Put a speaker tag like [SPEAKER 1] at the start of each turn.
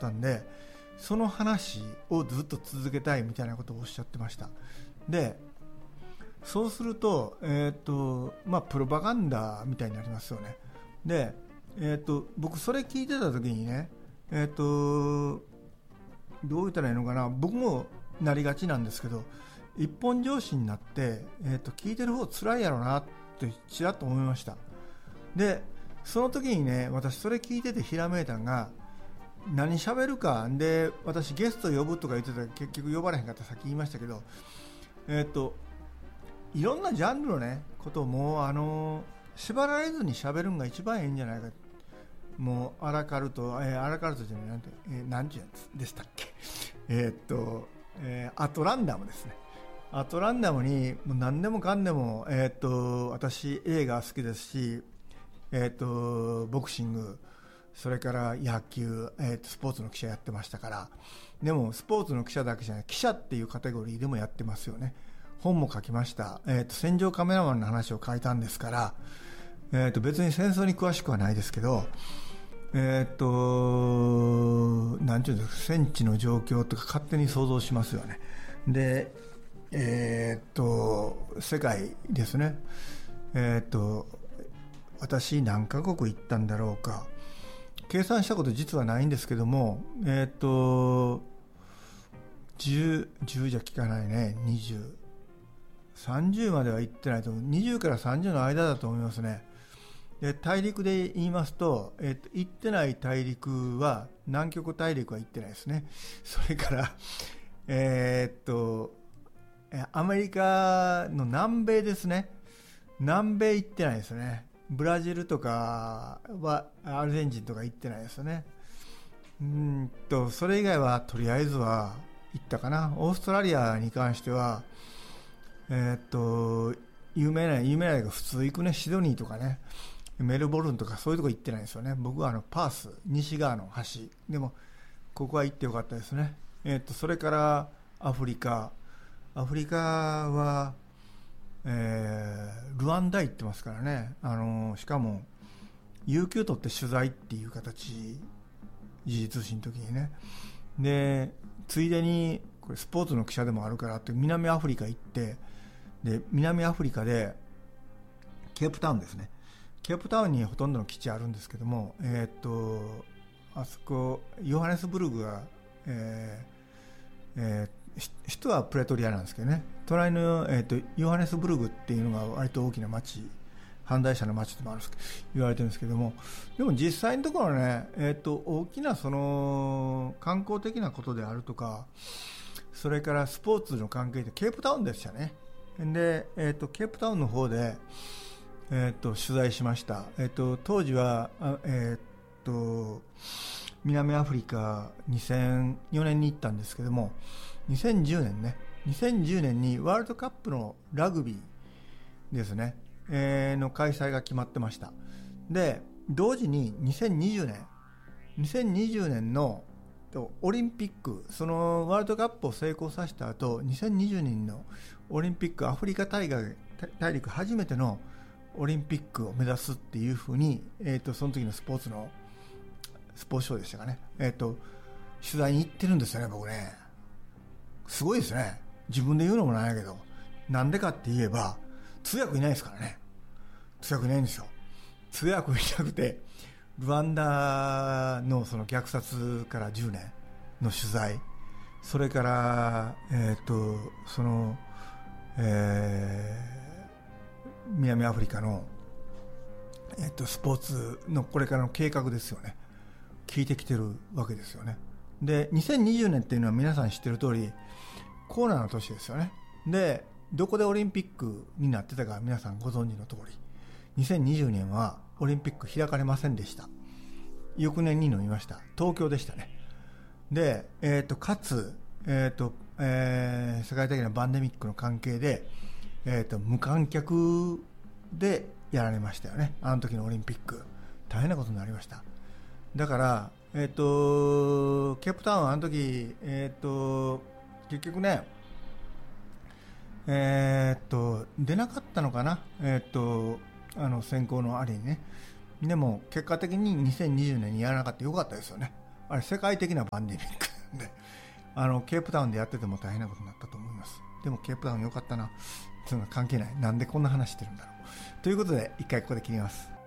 [SPEAKER 1] ったんで、その話をずっと続けたいみたいなことをおっしゃってました。で、そうすると、プロパガンダみたいになりますよね。で、僕それ聞いてた時にね、どう言ったらいいのかな、僕もなりがちなんですけど、一本上司になって、聞いてる方辛いやろなってちらっと思いました。で、その時にね、私それ聞いててひらめいたのが、何喋るかで、私ゲスト呼ぶとか言ってたら結局呼ばれへんかったさっき言いましたけど、いろんなジャンルのねことをもう縛られずに喋るのが一番いいんじゃないか。もうアラカルトじゃないなんていうやつでしたっけアトランダムですね。アトランダムにもう何でもかんでも、私映画好きですし、ボクシング、それから野球、スポーツの記者やってましたから。でもスポーツの記者だけじゃない、記者っていうカテゴリーでもやってますよね。本も書きました。戦場カメラマンの話を書いたんですから、別に戦争に詳しくはないですけど、なんていうんですか、戦地の状況とか勝手に想像しますよね。で、世界ですね。私何カ国行ったんだろうか。計算したこと実はないんですけども、10じゃ聞かないね。20、30までは行ってないと思う。20から30の間だと思いますね。で、大陸で言いますと、行ってない大陸は、南極大陸は行ってないですね。それから、アメリカの南米ですね。南米行ってないですね。ブラジルとかは、アルゼンチンとか行ってないですね。それ以外はとりあえずは行ったかな。オーストラリアに関しては、有名なが普通行くね、シドニーとかね、メルボルンとかそういうとこ行ってないんですよね。僕はパース、西側の端。でも、ここは行ってよかったですね。それからアフリカは、ルワンダ行ってますからね。しかも、有給取って取材っていう形、時事通信の時にね。で、ついでに、これスポーツの記者でもあるからって南アフリカ行って、で、南アフリカで、ケープタウンですね。ケープタウンにほとんどの基地あるんですけども、あそこ、ヨハネスブルグが、首都はプレトリアなんですけどね、隣の、ヨハネスブルグっていうのが割と大きな町、反対者の町ともある言われてるんですけども、でも実際のところね、大きなその観光的なことであるとか、それからスポーツの関係でケープタウンでしたね。で、ケープタウンの方で、取材しました。当時は、南アフリカ2004年に行ったんですけども、2010年にワールドカップのラグビーですね、の開催が決まってました。で、同時に2020年のオリンピック、そのワールドカップを成功させた後、2020年のオリンピック、アフリカ大陸初めてのオリンピックを目指すっていうふうに、その時のスポーツショーでしたかね。取材に行ってるんですよね、僕ね。すごいですね。自分で言うのもなんやけど。なんでかって言えば、通訳いないですからね。通訳いないんですよ。通訳いなくて、ルワンダのその虐殺から10年の取材。それから、その、南アフリカの、スポーツのこれからの計画ですよね。聞いてきてるわけですよね。で、2020年っていうのは皆さん知ってる通り、コロナの年ですよね。で、どこでオリンピックになってたか皆さんご存知の通り、2020年はオリンピック開かれませんでした。翌年に飲みました。東京でしたね。で、かつ、世界的なパンデミックの関係で、無観客でやられましたよね。あの時のオリンピック。大変なことになりました。だから、ケープタウンあの時、結局ね、出なかったのかな、選考のありにね。でも、結果的に2020年にやらなかったよかったですよね。 あれ世界的なパンデミックでケープタウンでやってても大変なことになったと思います。でもケープタウン良かったな、そんな関係ない、なんでこんな話してるんだろうということで一回ここで切ります。